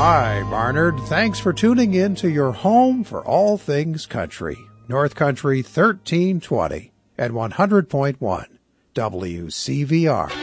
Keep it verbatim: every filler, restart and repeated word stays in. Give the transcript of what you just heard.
Hi, Barnard. Thanks for tuning in to your home for all things country. North Country thirteen twenty at one hundred point one W C V R.